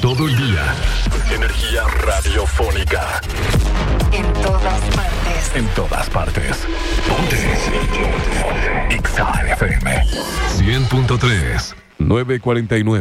todo el día. Energía radiofónica. En todas partes. En todas partes. Ponte. XAFM 100.3 9:49.